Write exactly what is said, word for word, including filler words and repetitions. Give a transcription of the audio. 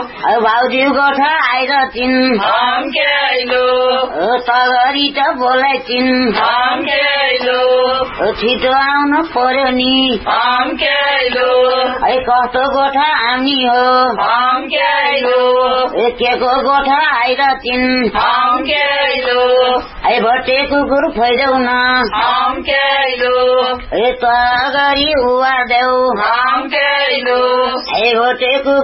भाउजू गोठा आएर चिन् तगरी त बोलाइ चिन् छिटो आउनु पर्यो नि है कस्तो गोठा आउने हो के को गोठा आएर चिन् है भट्टे कुकुर फैजाउ न ए तगरी उवा देऊ है भट्टे